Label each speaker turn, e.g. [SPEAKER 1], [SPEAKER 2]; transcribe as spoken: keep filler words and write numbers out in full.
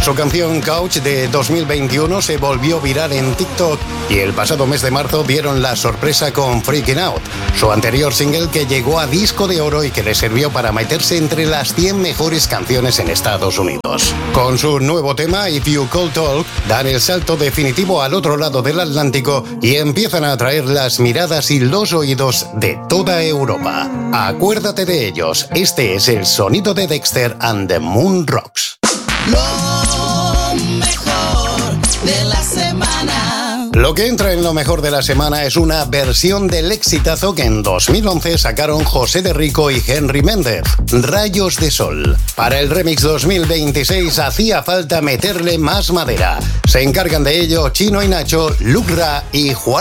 [SPEAKER 1] Su canción Couch de dos mil veintiuno se volvió viral en TikTok y el pasado mes de marzo dieron la sorpresa con Freaking Out, su anterior single que llegó a disco de oro y que le sirvió para meterse entre las cien mejores canciones en Estados Unidos. Con su nuevo tema, If You Could Talk, dan el salto definitivo al otro lado del Atlántico y empiezan a atraer las miradas y los oídos de toda Europa. Acuérdate de ellos, este es el sonido de Dexter and the Moon Rocks.
[SPEAKER 2] Lo mejor de la semana.
[SPEAKER 1] Lo que entra en lo mejor de la semana es una versión del exitazo que en dos mil once sacaron José de Rico y Henry Méndez, Rayos de Sol. Para el remix dos mil veintiséis hacía falta meterle más madera. Se encargan de ello Chino y Nacho, Lucra y Juan